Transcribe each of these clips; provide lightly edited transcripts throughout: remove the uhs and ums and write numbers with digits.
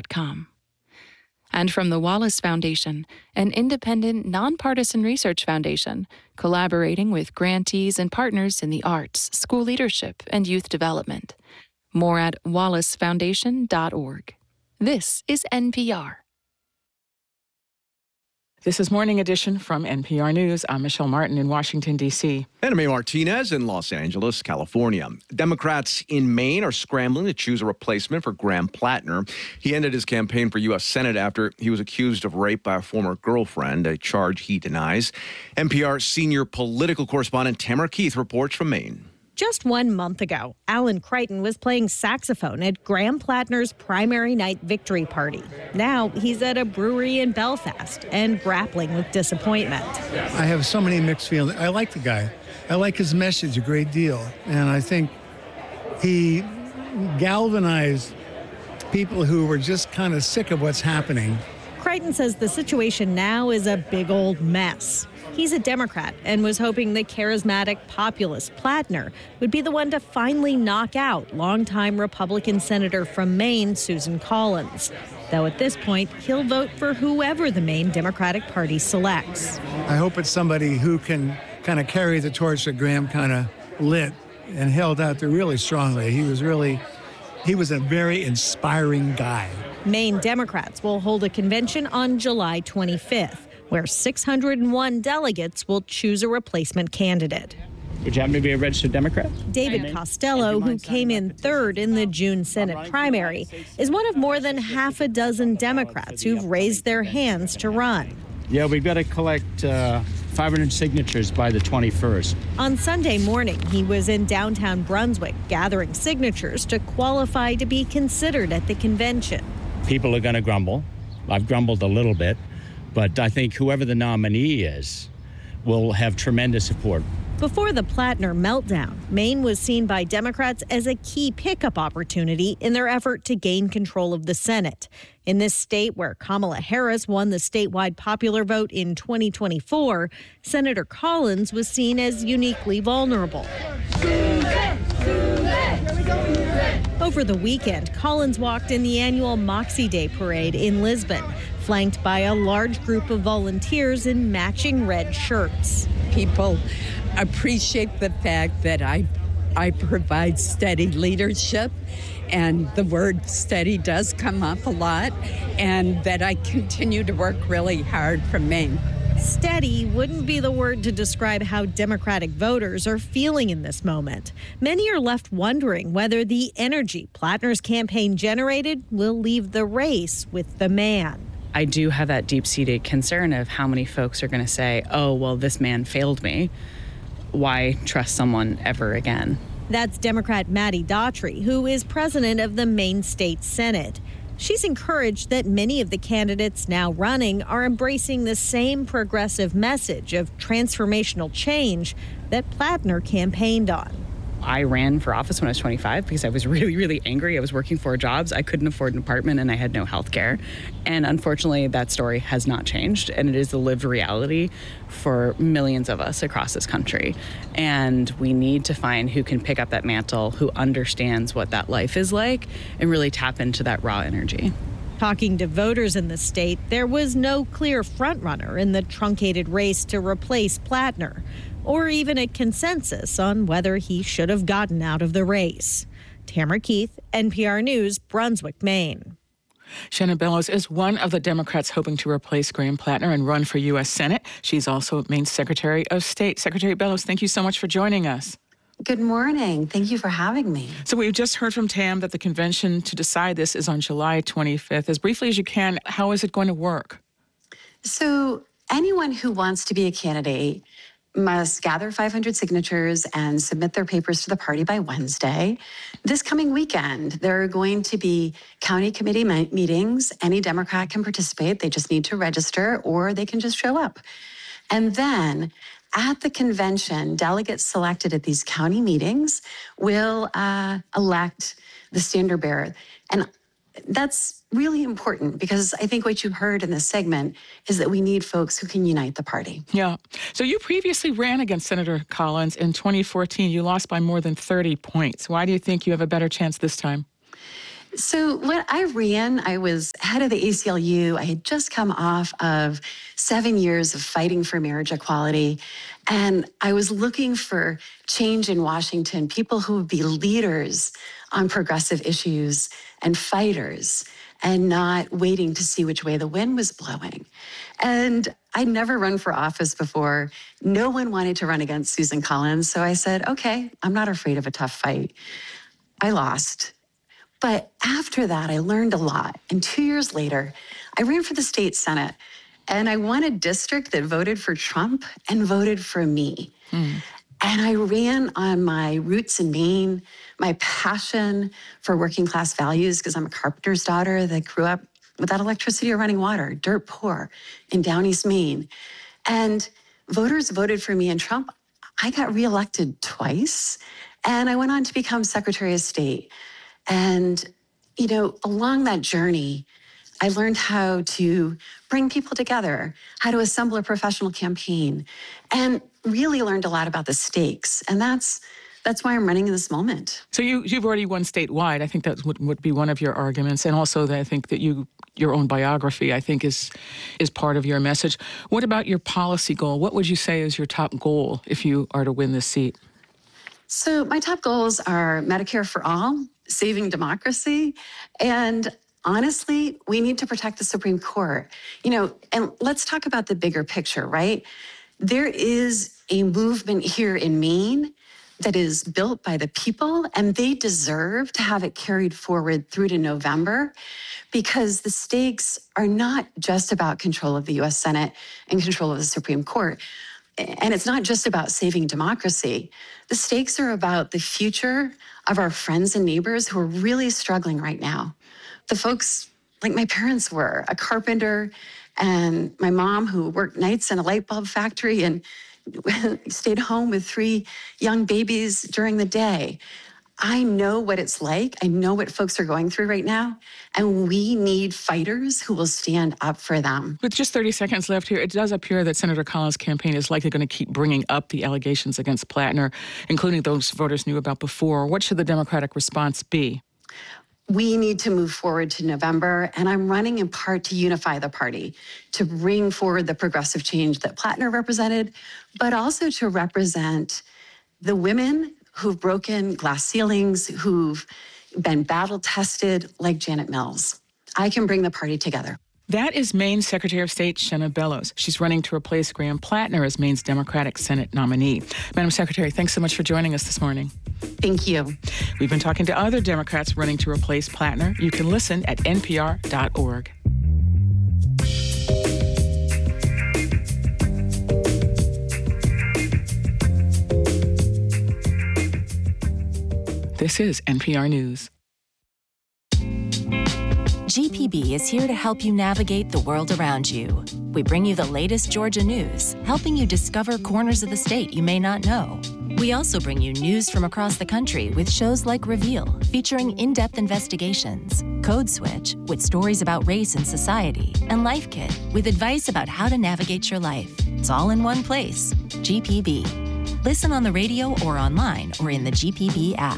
NPR.com. And from the Wallace Foundation, an independent, nonpartisan research foundation collaborating with grantees and partners in the arts, school leadership, and youth development. More at wallacefoundation.org. This is NPR. This is Morning Edition from NPR News. I'm Michelle Martin in Washington, D.C. And May Martinez in Los Angeles, California. Democrats in Maine are scrambling to choose a replacement for Graham Plattner. He ended his campaign for U.S. Senate after he was accused of rape by a former girlfriend, a charge he denies. NPR senior political correspondent Tamara Keith reports from Maine. Just 1 month ago, Alan Crichton was playing saxophone at Graham Plattner's primary night victory party. Now he's at a brewery in Belfast and grappling with disappointment. I have so many mixed feelings. I like the guy. I like his message a great deal. And I think he galvanized people who were just kind of sick of what's happening. Crichton says the situation now is a big old mess. He's a Democrat and was hoping the charismatic populist Plattner would be the one to finally knock out longtime Republican Senator from Maine, Susan Collins. Though at this point, he'll vote for whoever the Maine Democratic Party selects. I hope it's somebody who can kind of carry the torch that Graham kind of lit and held out there really strongly. He was a very inspiring guy. Maine Democrats will hold a convention on July 25th. Where 601 delegates will choose a replacement candidate. Would you happen to be a registered Democrat? David Costello, who came in third in the June Senate primary, is one of more than half a dozen Democrats who've raised their hands to run. Yeah, we've got to collect 500 signatures by the 21st. On Sunday morning, he was in downtown Brunswick gathering signatures to qualify to be considered at the convention. People are going to grumble. I've grumbled a little bit. But I think whoever the nominee is will have tremendous support. Before the Plattner meltdown, Maine was seen by Democrats as a key pickup opportunity in their effort to gain control of the Senate. In this state where Kamala Harris won the statewide popular vote in 2024, Senator Collins was seen as uniquely vulnerable. Over the weekend, Collins walked in the annual Moxie Day parade in Lisbon, flanked by a large group of volunteers in matching red shirts. People appreciate the fact that I provide steady leadership, and the word steady does come up a lot, and that I continue to work really hard for Maine. Steady wouldn't be the word to describe how Democratic voters are feeling in this moment. Many are left wondering whether the energy Plattner's campaign generated will leave the race with the man. I do have that deep-seated concern of how many folks are going to say, oh, well, this man failed me. Why trust someone ever again? That's Democrat Maddie Daughtry, who is president of the Maine State Senate. She's encouraged that many of the candidates now running are embracing the same progressive message of transformational change that Plattner campaigned on. I ran for office when I was 25 because I was really, really angry. I was working 4 jobs. I couldn't afford an apartment and I had no health care. And unfortunately, that story has not changed. And it is the lived reality for millions of us across this country. And we need to find who can pick up that mantle, who understands what that life is like, and really tap into that raw energy. Talking to voters in the state, there was no clear frontrunner in the truncated race to replace Plattner, or even a consensus on whether he should have gotten out of the race. Tamara Keith, NPR News, Brunswick, Maine. Shannon Bellows is one of the Democrats hoping to replace Graham Plattner and run for U.S. Senate. She's also Maine's Secretary of State. Secretary Bellows, thank you so much for joining us. Good morning. Thank you for having me. So we've just heard from Tam that the convention to decide this is on July 25th. As briefly as you can, how is it going to work? So anyone who wants to be a candidate must gather 500 signatures and submit their papers to the party by Wednesday. This coming weekend, there are going to be county committee meetings. Any Democrat can participate. They just need to register, or they can just show up. And then at the convention, delegates selected at these county meetings will elect the standard bearer. And that's really important because I think what you heard in this segment is that we need folks who can unite the party. Yeah. So you previously ran against Senator Collins in 2014. You lost by more than 30 points. Why do you think you have a better chance this time? So when I ran, I was head of the ACLU. I had just come off of 7 years of fighting for marriage equality. And I was looking for change in Washington, people who would be leaders on progressive issues and fighters, and not waiting to see which way the wind was blowing. And I'd never run for office before. No one wanted to run against Susan Collins. So I said, okay, I'm not afraid of a tough fight. I lost. But after that, I learned a lot. And 2 years later, I ran for the state Senate, and I won a district that voted for Trump and voted for me. And I ran on my roots in Maine, my passion for working class values, because I'm a carpenter's daughter that grew up without electricity or running water, dirt poor in Down East Maine. And voters voted for me and Trump. I got reelected twice, and I went on to become Secretary of State. And, you know, along that journey, I learned how to bring people together, how to assemble a professional campaign, and really learned a lot about the stakes. And that's why I'm running in this moment. So you've already won statewide. I think that would be one of your arguments. And also that I think that your own biography, I think, is part of your message. What about your policy goal? What would you say is your top goal if you are to win this seat? So my top goals are Medicare for all, saving democracy, and honestly, we need to protect the Supreme Court. You know, and let's talk about the bigger picture, right? There is a movement here in Maine that is built by the people, and they deserve to have it carried forward through to November, because the stakes are not just about control of the U.S. Senate and control of the Supreme Court. And it's not just about saving democracy. The stakes are about the future of our friends and neighbors who are really struggling right now. The folks like my parents were, a carpenter, and my mom who worked nights in a light bulb factory and stayed home with 3 young babies during the day. I know what it's like. I know what folks are going through right now, and we need fighters who will stand up for them. With just 30 seconds left here, it does appear that Senator Collins' campaign is likely going to keep bringing up the allegations against Plattner, including those voters knew about before. What should the Democratic response be? We need to move forward to November, and I'm running in part to unify the party, to bring forward the progressive change that Plattner represented, but also to represent the women who've broken glass ceilings, who've been battle tested, like Janet Mills. I can bring the party together. That is Maine Secretary of State Shenna Bellows. She's running to replace Graham Plattner as Maine's Democratic Senate nominee. Madam Secretary, thanks so much for joining us this morning. Thank you. We've been talking to other Democrats running to replace Plattner. You can listen at npr.org. This is NPR News. GPB is here to help you navigate the world around you. We bring you the latest Georgia news, helping you discover corners of the state you may not know. We also bring you news from across the country with shows like Reveal, featuring in-depth investigations, Code Switch, with stories about race and society, and Life Kit, with advice about how to navigate your life. It's all in one place. GPB. Listen on the radio or online or in the GPB app.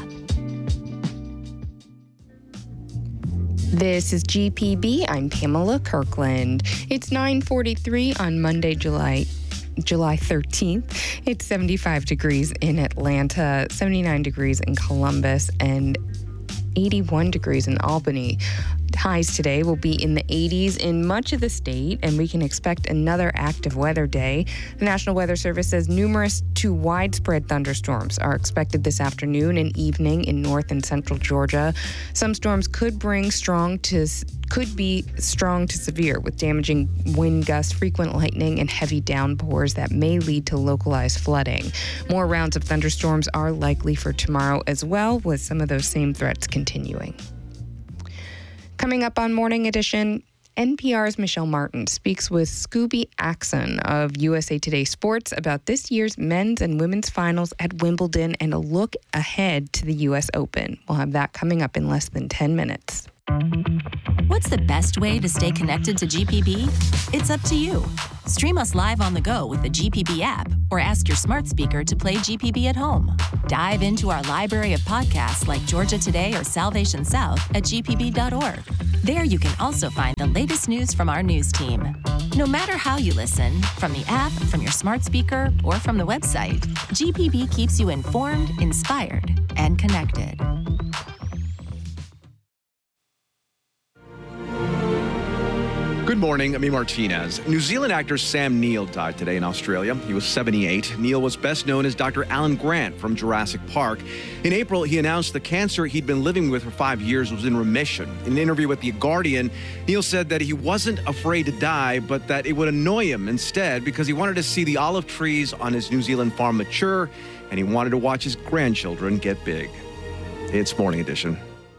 This is GPB. I'm Pamela Kirkland. It's 9:43 on Monday, July 13th. It's 75 degrees in Atlanta, 79 degrees in Columbus, and 81 degrees in Albany. Highs today will be in the 80s in much of the state, and we can expect another active weather day. The National Weather Service says numerous to widespread thunderstorms are expected this afternoon and evening in north and central Georgia. Some storms could be strong to severe, with damaging wind gusts, frequent lightning, and heavy downpours that may lead to localized flooding. More rounds of thunderstorms are likely for tomorrow as well, with some of those same threats continuing. Coming up on Morning Edition, NPR's Michelle Martin speaks with Scooby Axon of USA Today Sports about this year's men's and women's finals at Wimbledon and a look ahead to the U.S. Open. We'll have that coming up in less than 10 minutes. What's the best way to stay connected to GPB? It's up to you. Stream us live on the go with the GPB app or ask your smart speaker to play GPB at home. Dive into our library of podcasts like Georgia Today or Salvation South at gpb.org. There you can also find the latest news from our news team. No matter how you listen, from the app, from your smart speaker, or from the website, GPB keeps you informed, inspired, and connected. Good morning, I'm Martinez. New Zealand actor Sam Neill died today in Australia. He was 78. Neill was best known as Dr. Alan Grant from Jurassic Park. In April, he announced the cancer he'd been living with for 5 years was in remission. In an interview with The Guardian, Neill said that he wasn't afraid to die, but that it would annoy him instead because he wanted to see the olive trees on his New Zealand farm mature, and he wanted to watch his grandchildren get big. It's Morning Edition.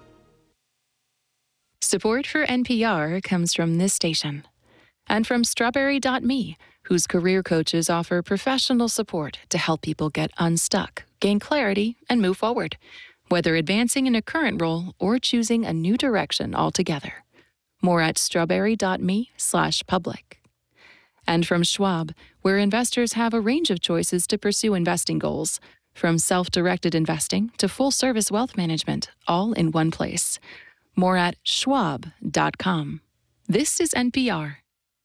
Support for NPR comes from this station and from Strawberry.me, whose career coaches offer professional support to help people get unstuck, gain clarity, and move forward, whether advancing in a current role or choosing a new direction altogether. More at strawberry.me/public. And from Schwab, where investors have a range of choices to pursue investing goals, from self-directed investing to full-service wealth management, all in one place. More at schwab.com. This is NPR.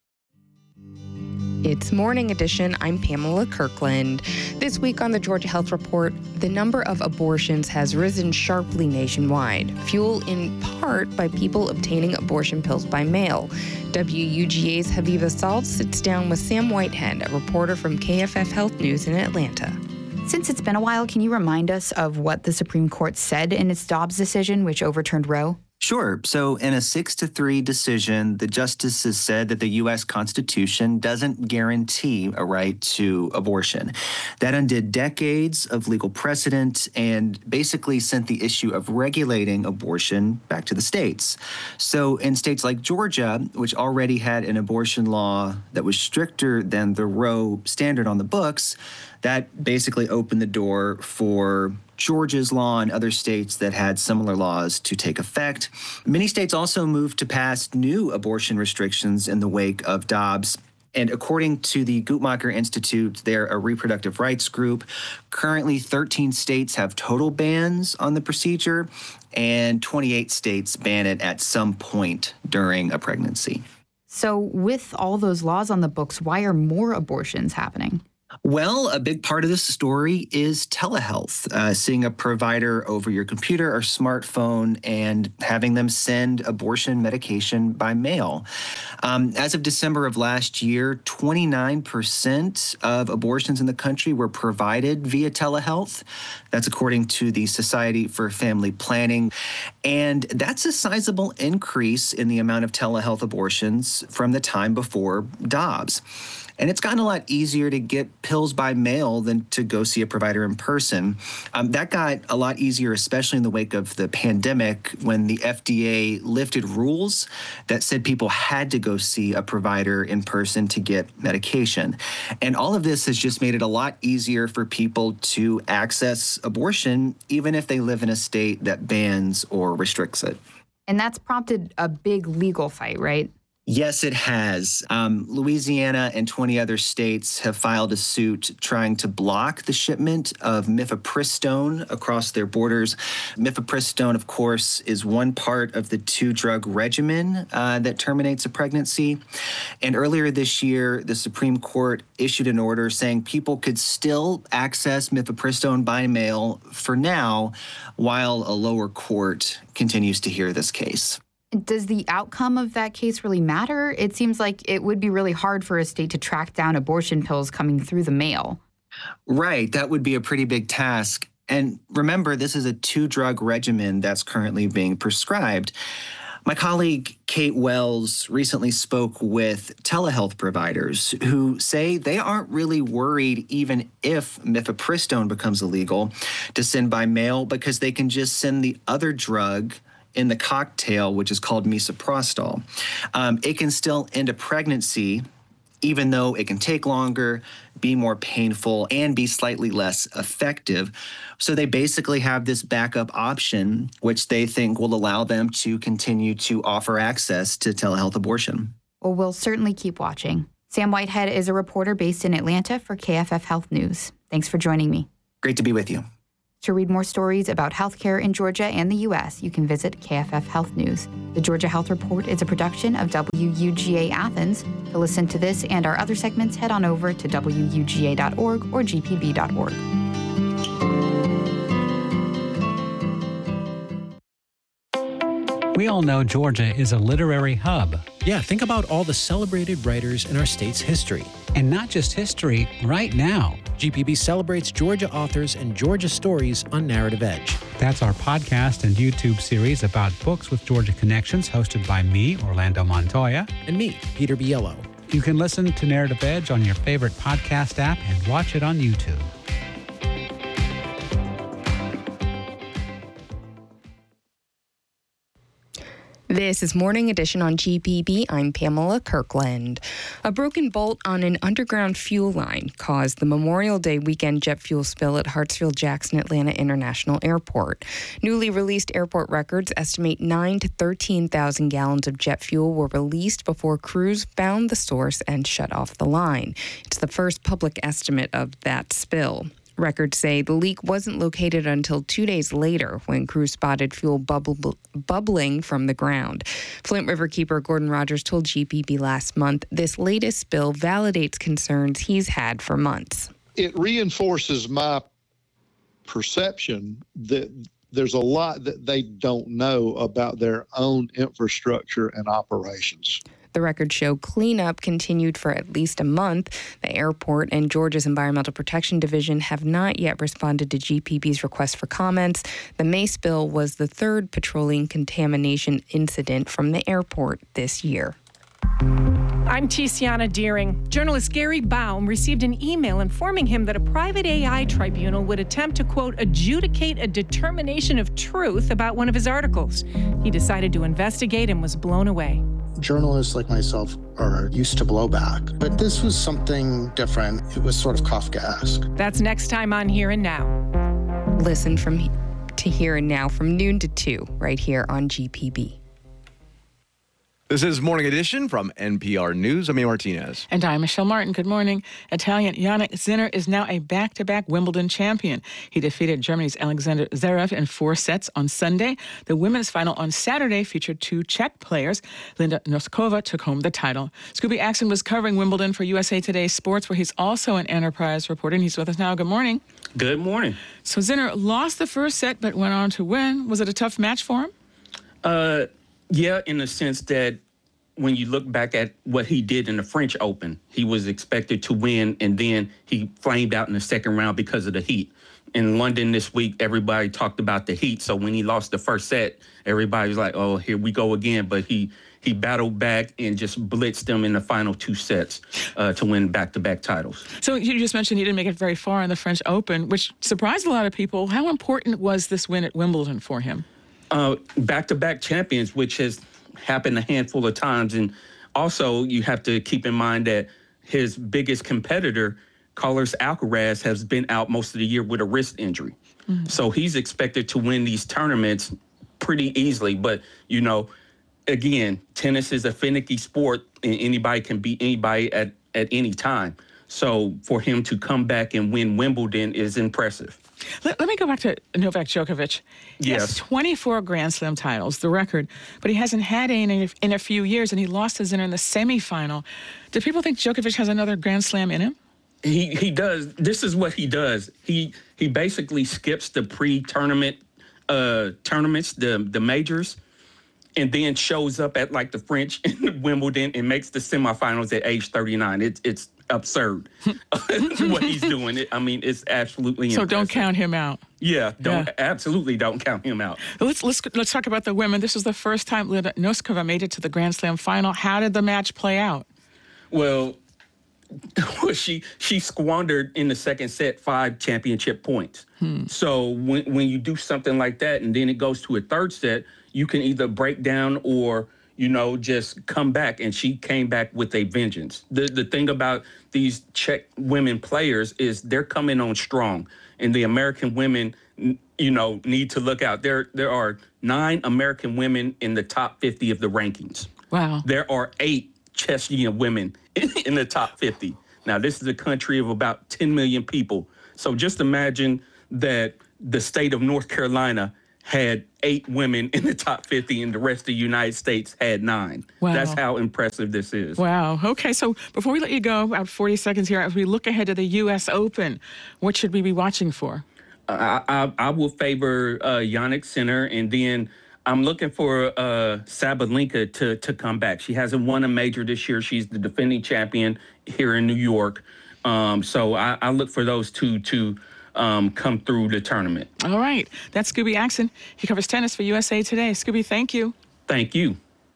It's Morning Edition. I'm Pamela Kirkland. This week on the Georgia Health Report, the number of abortions has risen sharply nationwide, fueled in part by people obtaining abortion pills by mail. WUGA's Haviva Salt sits down with Sam Whitehead, a reporter from KFF Health News in Atlanta. Since it's been a while, can you remind us of what the Supreme Court said in its Dobbs decision, which overturned Roe? Sure. So in a 6-3 decision, the justices said that the U.S. Constitution doesn't guarantee a right to abortion. That undid decades of legal precedent and basically sent the issue of regulating abortion back to the states. So in states like Georgia, which already had an abortion law that was stricter than the Roe standard on the books, that basically opened the door for Georgia's law and other states that had similar laws to take effect. Many states also moved to pass new abortion restrictions in the wake of Dobbs. And according to the Guttmacher Institute, they're a reproductive rights group. Currently, 13 states have total bans on the procedure, and 28 states ban it at some point during a pregnancy. So with all those laws on the books, why are more abortions happening? Well, a big part of this story is telehealth, seeing a provider over your computer or smartphone and having them send abortion medication by mail. As of December of last year, 29% of abortions in the country were provided via telehealth. That's according to the Society for Family Planning. And that's a sizable increase in the amount of telehealth abortions from the time before Dobbs. And it's gotten a lot easier to get pills by mail than to go see a provider in person. That got a lot easier, especially in the wake of the pandemic, when the FDA lifted rules that said people had to go see a provider in person to get medication. And all of this has just made it a lot easier for people to access abortion, even if they live in a state that bans or restricts it. And that's prompted a big legal fight, right? Yes, it has. Louisiana and 20 other states have filed a suit trying to block the shipment of mifepristone across their borders. Mifepristone, of course, is one part of the 2-drug regimen that terminates a pregnancy. And earlier this year, the Supreme Court issued an order saying people could still access mifepristone by mail for now, while a lower court continues to hear this case. Does the outcome of that case really matter? It seems like it would be really hard for a state to track down abortion pills coming through the mail. Right. That would be a pretty big task. And remember, this is a 2-drug regimen that's currently being prescribed. My colleague Kate Wells recently spoke with telehealth providers who say they aren't really worried even if mifepristone becomes illegal to send by mail because they can just send the other drug in the cocktail, which is called misoprostol. It can still end a pregnancy even though it can take longer, be more painful, and be slightly less effective. So they basically have this backup option, which they think will allow them to continue to offer access to telehealth abortion. Well, we'll certainly keep watching. Sam Whitehead is a reporter based in Atlanta for KFF Health News. Thanks for joining me. Great to be with you. To read more stories about healthcare in Georgia and the U.S., you can visit KFF Health News. The Georgia Health Report is a production of WUGA Athens. To listen to this and our other segments, head on over to WUGA.org or GPB.org. We all know Georgia is a literary hub. Yeah, think about all the celebrated writers in our state's history. And not just history, right now. GPB celebrates Georgia authors and Georgia stories on Narrative Edge. That's our podcast and YouTube series about books with Georgia connections, hosted by me, Orlando Montoya. And me, Peter Biello. You can listen to Narrative Edge on your favorite podcast app and watch it on YouTube. This is Morning Edition on GPB. I'm Pamela Kirkland. A broken bolt on an underground fuel line caused the Memorial Day weekend jet fuel spill at Hartsfield-Jackson Atlanta International Airport. Newly released airport records estimate 9,000 to 13,000 gallons of jet fuel were released before crews found the source and shut off the line. It's the first public estimate of that spill. Records say the leak wasn't located until 2 days later when crews spotted fuel bubbling from the ground. Flint River Keeper Gordon Rogers told GPB last month this latest spill validates concerns he's had for months. It reinforces my perception that there's a lot that they don't know about their own infrastructure and operations. The records show cleanup continued for at least a month. The airport and Georgia's Environmental Protection Division have not yet responded to GPB's request for comments. The May spill was the third petroleum contamination incident from the airport this year. I'm Tiziana Deering. Journalist Gary Baum received an email informing him that a private AI tribunal would attempt to, quote, adjudicate a determination of truth about one of his articles. He decided to investigate and was blown away. Journalists like myself are used to blowback, but this was something different. It was sort of Kafkaesque. That's next time on Here and Now. Listen to Here and Now from noon to 2 right here on GPB. This is Morning Edition from NPR News. I'm Amy Martinez. And I'm Michelle Martin. Good morning. Italian Yannick Sinner is now a back-to-back Wimbledon champion. He defeated Germany's Alexander Zverev in 4 sets on Sunday. The women's final on Saturday featured 2 Czech players. Linda Noskova took home the title. Scooby Axon was covering Wimbledon for USA Today Sports, where he's also an Enterprise reporter, and he's with us now. Good morning. Good morning. So Sinner lost the first set but went on to win. Was it a tough match for him? Yeah, in the sense that when you look back at what he did in the French Open, he was expected to win, and then he flamed out in the second round because of the heat. In London this week, everybody talked about the heat, so when he lost the first set, everybody was like, oh, here we go again. But he battled back and just blitzed them in the final 2 sets to win back-to-back titles. So you just mentioned he didn't make it very far in the French Open, which surprised a lot of people. How important was this win at Wimbledon for him? Back-to-back champions, which has happened a handful of times. And also, you have to keep in mind that his biggest competitor, Carlos Alcaraz, has been out most of the year with a wrist injury. Mm-hmm. So he's expected to win these tournaments pretty easily. But, you know, again, tennis is a finicky sport, and anybody can beat anybody at any time. So for him to come back and win Wimbledon is impressive. Let me go back to Novak Djokovic. He has 24 Grand Slam titles, the record, but he hasn't had any in a few years, and he lost to Sinner in the semifinal. Do people think Djokovic has another Grand Slam in him? He does. This is what he does. He basically skips the pre-tournament tournaments, the majors, and then shows up at like the French and Wimbledon and makes the semifinals at age 39. It's absurd what he's doing. It's absolutely impressive. So don't count him out. Yeah, absolutely don't count him out. Let's talk about the women. This is the first time Linda Noskova made it to the Grand Slam final. How did the match play out? Well, she squandered in the second set 5 championship points. So when you do something like that and then it goes to a third set, you can either break down or just come back. And she came back with a vengeance. The thing about these Czech women players is they're coming on strong. And the American women, need to look out. There are 9 American women in the top 50 of the rankings. Wow. There are 8 Czechian women in the top 50. Now, this is a country of about 10 million people. So just imagine that the state of North Carolina had 8 women in the top 50 and the rest of the United States had 9. Wow. That's how impressive this is. Wow. Okay, so before we let you go, about 40 seconds here, as we look ahead to the U.S. Open, what should we be watching for? I will favor Jannik Sinner, and then I'm looking for Sabalenka to come back. She hasn't won a major this year. She's the defending champion here in New York. So I look for those two to come through the tournament. All right. That's Scooby Axon. He covers tennis for USA Today. Scooby, thank you. Thank you.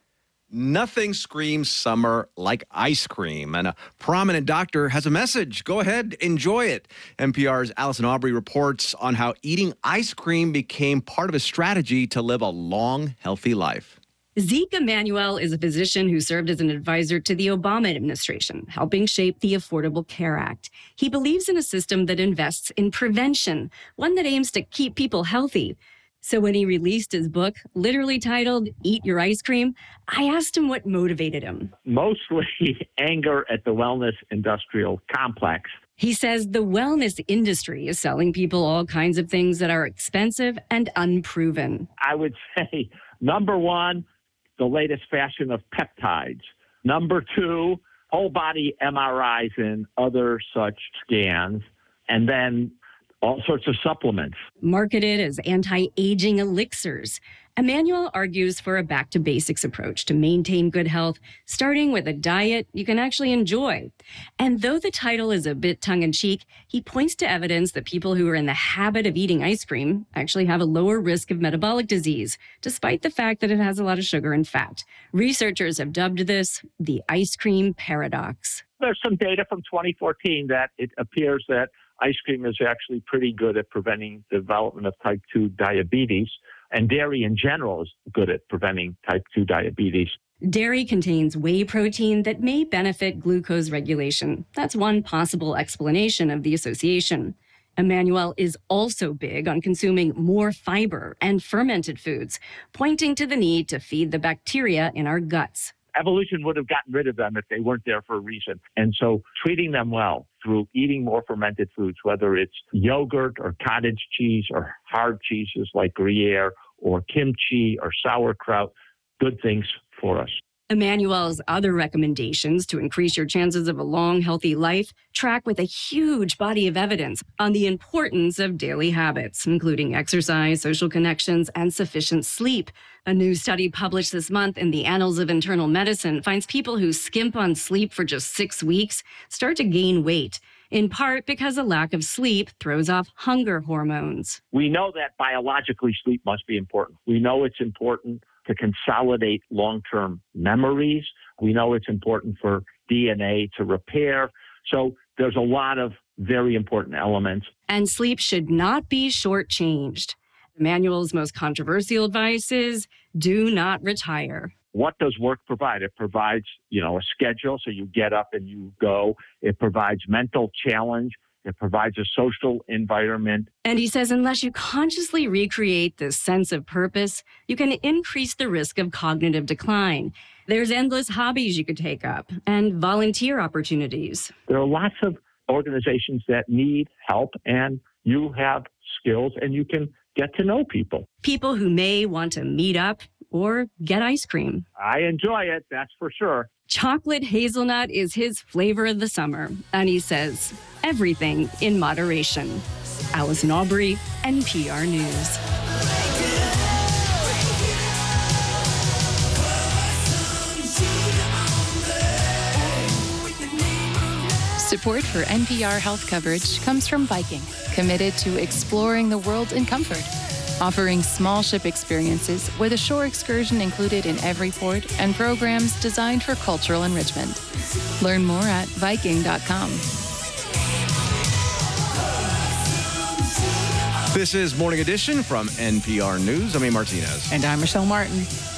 Nothing screams summer like ice cream, and a prominent doctor has a message. Go ahead, enjoy it. NPR's Allison Aubrey reports on how eating ice cream became part of a strategy to live a long, healthy life. Zeke Emanuel is a physician who served as an advisor to the Obama administration, helping shape the Affordable Care Act. He believes in a system that invests in prevention, one that aims to keep people healthy. So when he released his book, literally titled Eat Your Ice Cream, I asked him what motivated him. Mostly anger at the wellness industrial complex. He says the wellness industry is selling people all kinds of things that are expensive and unproven. I would say, number one, the latest fashion of peptides. Number two, whole body MRIs and other such scans. And then all sorts of supplements. Marketed as anti-aging elixirs, Emanuel argues for a back-to-basics approach to maintain good health, starting with a diet you can actually enjoy. And though the title is a bit tongue-in-cheek, he points to evidence that people who are in the habit of eating ice cream actually have a lower risk of metabolic disease, despite the fact that it has a lot of sugar and fat. Researchers have dubbed this the ice cream paradox. There's some data from 2014 that it appears that ice cream is actually pretty good at preventing the development of type 2 diabetes, and dairy in general is good at preventing type 2 diabetes. Dairy contains whey protein that may benefit glucose regulation. That's one possible explanation of the association. Emanuel is also big on consuming more fiber and fermented foods, pointing to the need to feed the bacteria in our guts. Evolution would have gotten rid of them if they weren't there for a reason. And so treating them well through eating more fermented foods, whether it's yogurt or cottage cheese or hard cheeses like Gruyere or kimchi or sauerkraut, good things for us. Emanuel's other recommendations to increase your chances of a long, healthy life track with a huge body of evidence on the importance of daily habits, including exercise, social connections, and sufficient sleep. A new study published this month in the Annals of Internal Medicine finds people who skimp on sleep for just 6 weeks start to gain weight, in part because a lack of sleep throws off hunger hormones. We know that biologically sleep must be important. We know it's important to consolidate long-term memories. We know it's important for DNA to repair. So there's a lot of very important elements. And sleep should not be shortchanged. Emanuel's most controversial advice is do not retire. What does work provide? It provides, a schedule so you get up and you go. It provides mental challenge. It provides a social environment. And he says unless you consciously recreate this sense of purpose, you can increase the risk of cognitive decline. There's endless hobbies you could take up and volunteer opportunities. There are lots of organizations that need help, and you have skills and you can get to know people. People who may want to meet up or get ice cream. I enjoy it, that's for sure. Chocolate hazelnut is his flavor of the summer, and he says everything in moderation. Allison Aubrey, NPR News. Support for NPR health coverage comes from Viking, committed to exploring the world in comfort. Offering small ship experiences with a shore excursion included in every port and programs designed for cultural enrichment. Learn more at Viking.com. This is Morning Edition from NPR News. I'm A. Martinez. And I'm Michelle Martin.